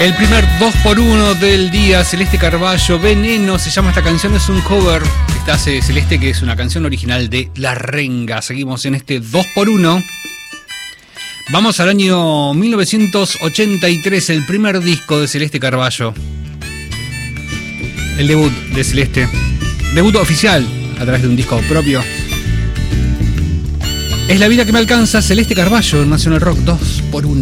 El primer 2x1 del día, Celeste Carballo, Veneno, se llama esta canción, es un cover. Esta hace Celeste, que es una canción original de La Renga. Seguimos en este 2x1. Vamos al año 1983, el primer disco de Celeste Carballo. El debut de Celeste. Debut oficial a través de un disco propio. Es la vida que me alcanza, Celeste Carballo, Nacional Rock 2x1.